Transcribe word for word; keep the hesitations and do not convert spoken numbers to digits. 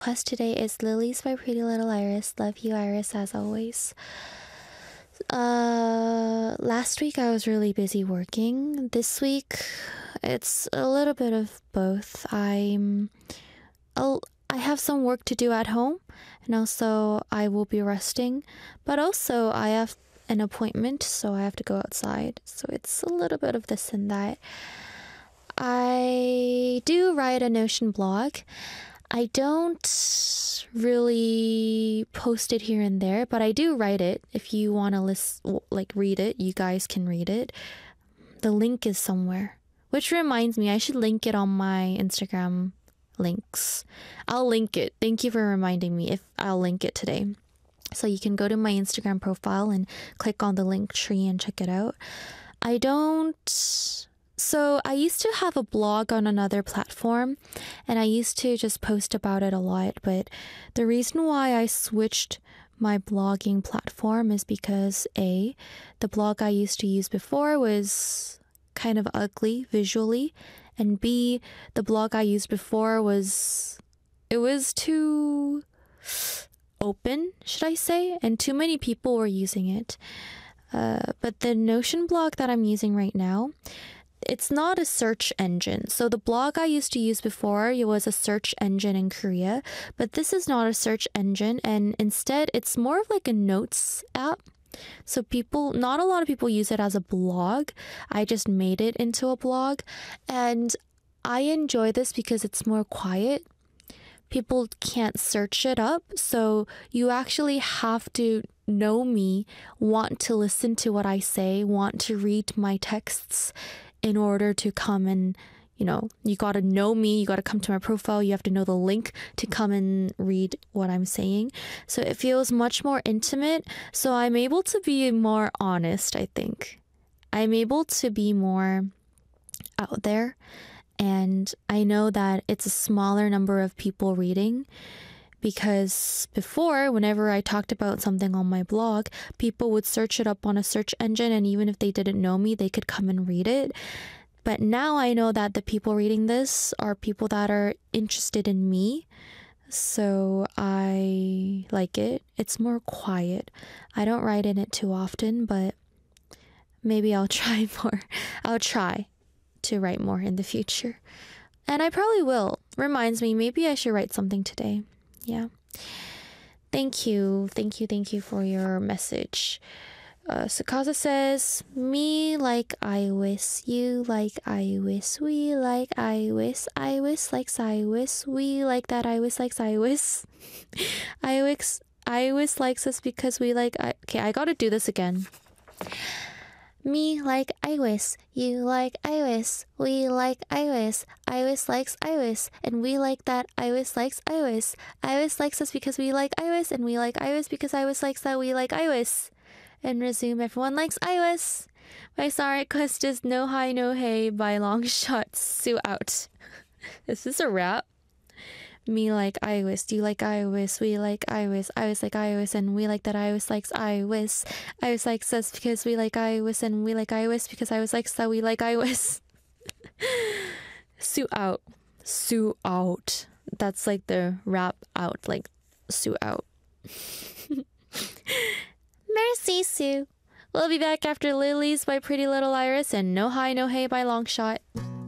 Plus today is Lilies by Pretty Little Iris. Love you, Iris, as always. Uh, last week I was really busy working. This week it's a little bit of both. I'm, I'll, I have some work to do at home, and also I will be resting. But also I have an appointment, so I have to go outside. So it's a little bit of this and that. I do write a Notion blog. I don't really post it here and there, but I do write it. If you want to list, like read it, you guys can read it. The link is somewhere. Which reminds me, I should link it on my Instagram links. I'll link it. Thank you for reminding me. If I'll link it today. So you can go to my Instagram profile and click on the link tree and check it out. I don't... So I used to have a blog on another platform, and I used to just post about it a lot, but the reason why I switched my blogging platform is because A, the blog I used to use before was kind of ugly visually, and B, the blog I used before was, it was too open, should I say, and too many people were using it. Uh, but the Notion blog that I'm using right now, it's not a search engine. So the blog I used to use before, it was a search engine in Korea, but this is not a search engine, and instead it's more of like a notes app. So people, not a lot of people use it as a blog. I just made it into a blog, and I enjoy this because it's more quiet. People can't search it up, so you actually have to know me, want to listen to what I say, want to read my texts in order to come and, you know, you got to know me, you got to come to my profile, you have to know the link to come and read what I'm saying. So it feels much more intimate. So I'm able to be more honest, I think. I'm able to be more out there. And I know that it's a smaller number of people reading, because before, whenever I talked about something on my blog, people would search it up on a search engine, and even if they didn't know me, they could come and read it. But now I know that the people reading this are people that are interested in me, so I like it. It's more quiet. I don't write in it too often, but maybe I'll try more. I'll try to write more in the future. And I probably will. Reminds me, maybe I should write something today. Yeah. Thank you. Thank you. Thank you for your message. Uh, Sakaza says, me like I wish, you like I wish, we like I wish, I wish likes I wish, we like that I wish likes I wish. I wish, I wish likes us because we like I... Okay, I gotta do this again. Me like I wish, you like I wish, we like I wish, I wish likes I wish, and we like that I wish likes I wish. I wish likes us because we like I wish, and we like I wish because I wish likes that we like I wish. And resume, everyone likes I wish. My song request is No Hi No Hey by Long Shot. Sue out. Is this a rap? Me like I wish, you like I wish, we like I wish, I wish like I wish, and we like that I wish likes I wish. I wish likes us because we like I wish, and we like I wish because I wish likes that we like I wish. Sue out. Sue out. That's like the rap out, like sue out. Merci, Sue. We'll be back after Lilies by Pretty Little Iris and No Hi No Hey by Long Shot.